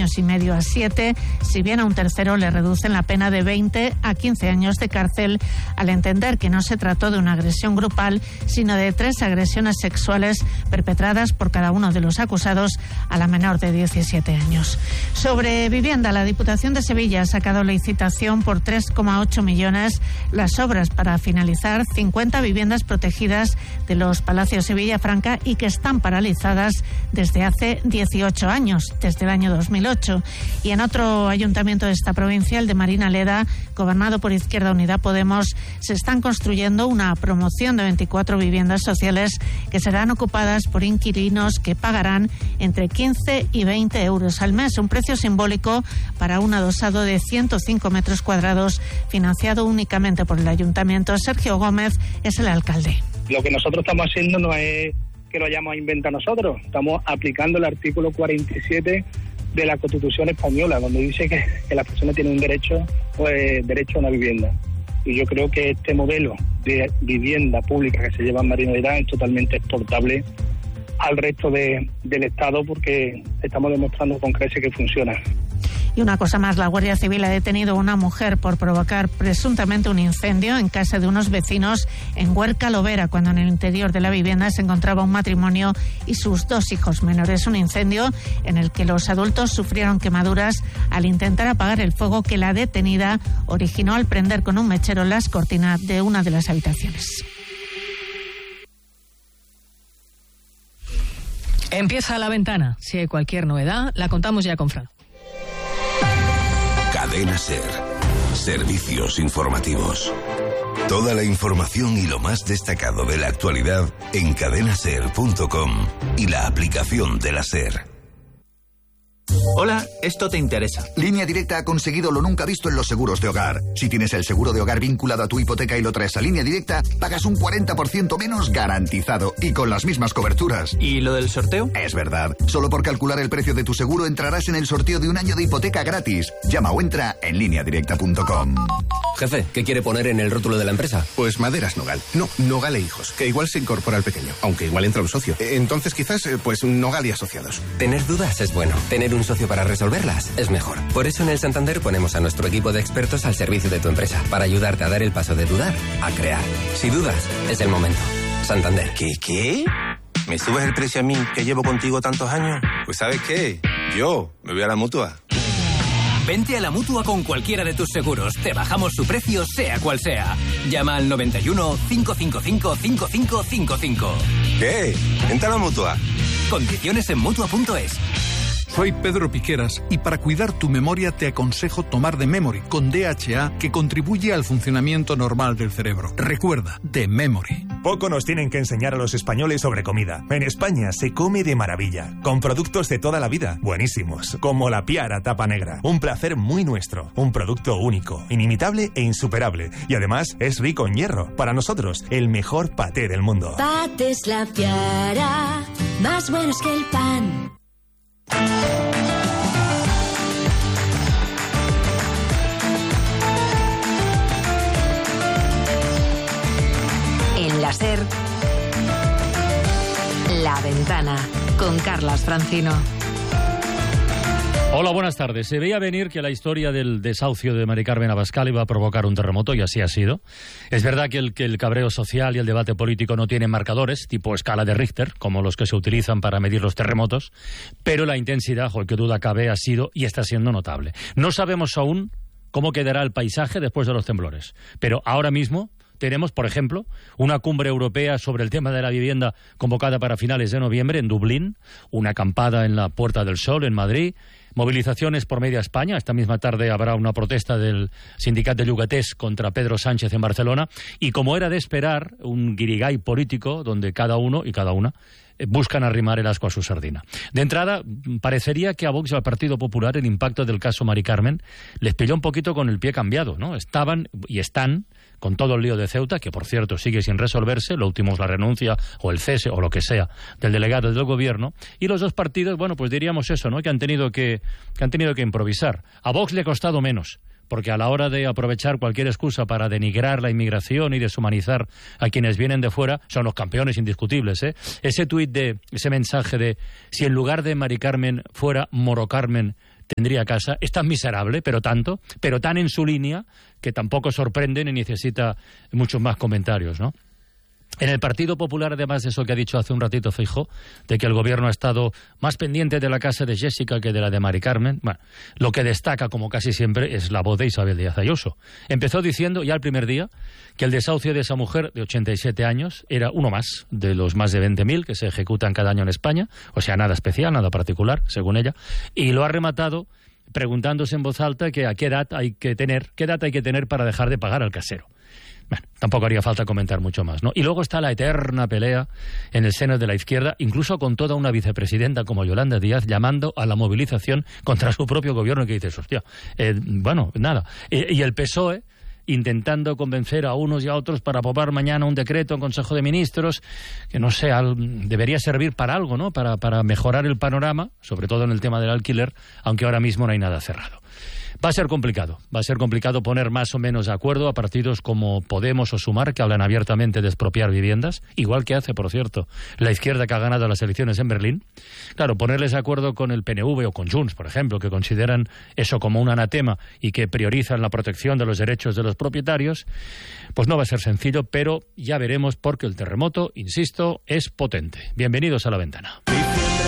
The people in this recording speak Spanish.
años y medio a 7, si bien a un tercero le reducen la pena de 20 a 15 años de cárcel, al entender que no se trató de una agresión grupal, sino de 3 agresiones sexuales perpetradas por cada uno de los acusados a la menor de 17 años. Sobre vivienda, la Diputación de Sevilla ha sacado licitación por 3,8 millones las obras para finalizar 50 viviendas protegidas de los Palacios Villafranca y que están paralizadas desde hace 18 años, desde el año 2008. Y en otro ayuntamiento de esta provincia, el de Marinaleda, gobernado por Izquierda Unida Podemos, se están construyendo una promoción de 24 viviendas sociales que serán ocupadas por inquilinos que pagarán entre 15 y 20 euros al mes, un precio simbólico para un adosado de 105 metros cuadrados, financiado únicamente por el ayuntamiento. Sergio Gómez es el alcalde. Lo que nosotros estamos haciendo no es que lo hayamos inventado nosotros, estamos aplicando el artículo 47 de la Constitución española, donde dice que las personas tienen un derecho a una vivienda. Y yo creo que este modelo de vivienda pública que se lleva en Marinaleda es totalmente exportable al resto del Estado, porque estamos demostrando con creces que funciona. Y una cosa más, la Guardia Civil ha detenido a una mujer por provocar presuntamente un incendio en casa de unos vecinos en Huerca Lovera, cuando en el interior de la vivienda se encontraba un matrimonio y sus 2 hijos menores. Un incendio en el que los adultos sufrieron quemaduras al intentar apagar el fuego que la detenida originó al prender con un mechero las cortinas de una de las habitaciones. Empieza La Ventana. Si hay cualquier novedad, la contamos ya con Fran. Cadena SER. Servicios informativos. Toda la información y lo más destacado de la actualidad en cadenaser.com y la aplicación de la SER. Hola, esto te interesa. Línea Directa ha conseguido lo nunca visto en los seguros de hogar. Si tienes el seguro de hogar vinculado a tu hipoteca y lo traes a Línea Directa, pagas un 40% menos garantizado y con las mismas coberturas. ¿Y lo del sorteo? Es verdad. Solo por calcular el precio de tu seguro entrarás en el sorteo de un año de hipoteca gratis. Llama o entra en lineadirecta.com. Jefe, ¿qué quiere poner en el rótulo de la empresa? Pues Maderas Nogal. No, Nogal e Hijos, que igual se incorpora al pequeño, aunque igual entra un socio. Entonces quizás, pues Nogal y Asociados. Tener dudas es bueno. Tener un socio para resolverlas es mejor. Por eso en el Santander ponemos a nuestro equipo de expertos al servicio de tu empresa, para ayudarte a dar el paso de dudar a crear. Si dudas, es el momento. Santander. ¿Qué? ¿Me subes el precio a mí, que llevo contigo tantos años? Pues ¿sabes qué? Yo me voy a la Mutua. Vente a la Mutua con cualquiera de tus seguros. Te bajamos su precio, sea cual sea. Llama al 91 555 5555. ¿Qué? Vente a la Mutua. Condiciones en Mutua.es. Soy Pedro Piqueras y para cuidar tu memoria te aconsejo tomar The Memory con DHA, que contribuye al funcionamiento normal del cerebro. Recuerda, The Memory. Poco nos tienen que enseñar a los españoles sobre comida. En España se come de maravilla, con productos de toda la vida, buenísimos, como la Piara Tapa Negra. Un placer muy nuestro, un producto único, inimitable e insuperable. Y además es rico en hierro. Para nosotros, el mejor paté del mundo. Patés La Piara, más buenos que el pan. En la SER, La Ventana, con Carlas Francino. Hola, buenas tardes. Se veía venir que la historia del desahucio de Mari Carmen Abascal iba a provocar un terremoto, y así ha sido. Es verdad que el cabreo social y el debate político no tienen marcadores, tipo escala de Richter, como los que se utilizan para medir los terremotos, pero la intensidad, o el que duda cabe, ha sido y está siendo notable. No sabemos aún cómo quedará el paisaje después de los temblores, pero ahora mismo tenemos, por ejemplo, una cumbre europea sobre el tema de la vivienda convocada para finales de noviembre en Dublín, una acampada en la Puerta del Sol en Madrid, movilizaciones por media España. Esta misma tarde habrá una protesta del Sindicat de Llogaters contra Pedro Sánchez en Barcelona, y como era de esperar, un guirigay político donde cada uno y cada una buscan arrimar el ascua a su sardina. De entrada, parecería que a Vox y al Partido Popular el impacto del caso Mari Carmen les pilló un poquito con el pie cambiado, ¿no? Estaban y están con todo el lío de Ceuta, que por cierto sigue sin resolverse, lo último es la renuncia o el cese o lo que sea del delegado del gobierno, y los dos partidos, bueno, pues diríamos eso, ¿no? Que han tenido que improvisar. A Vox le ha costado menos, porque a la hora de aprovechar cualquier excusa para denigrar la inmigración y deshumanizar a quienes vienen de fuera, son los campeones indiscutibles, ¿eh? Ese mensaje de si en lugar de Mari Carmen fuera Moro Carmen, tendría casa. Es tan miserable, pero tan en su línea, que tampoco sorprende ni necesita muchos más comentarios, ¿no? En el Partido Popular, además de eso que ha dicho hace un ratito Feijóo, de que el gobierno ha estado más pendiente de la casa de Jessica que de la de Mari Carmen, bueno, lo que destaca, como casi siempre, es la voz de Isabel Díaz Ayuso. Empezó diciendo ya el primer día que el desahucio de esa mujer de 87 años era uno más de los más de 20.000 que se ejecutan cada año en España, o sea, nada especial, nada particular, según ella, y lo ha rematado preguntándose en voz alta que a qué edad hay que tener para dejar de pagar al casero. Bueno, tampoco haría falta comentar mucho más, ¿no? Y luego está la eterna pelea en el seno de la izquierda, incluso con toda una vicepresidenta como Yolanda Díaz llamando a la movilización contra su propio gobierno, que dices, hostia, bueno, nada. Y el PSOE intentando convencer a unos y a otros para aprobar mañana un decreto en Consejo de Ministros que, no sé, debería servir para algo, ¿no? Para mejorar el panorama, sobre todo en el tema del alquiler, aunque ahora mismo no hay nada cerrado. Va a ser complicado poner más o menos de acuerdo a partidos como Podemos o Sumar, que hablan abiertamente de expropiar viviendas, igual que hace, por cierto, la izquierda que ha ganado las elecciones en Berlín. Claro, ponerles de acuerdo con el PNV o con Junts, por ejemplo, que consideran eso como un anatema y que priorizan la protección de los derechos de los propietarios, pues no va a ser sencillo, pero ya veremos, porque el terremoto, insisto, es potente. Bienvenidos a La Ventana.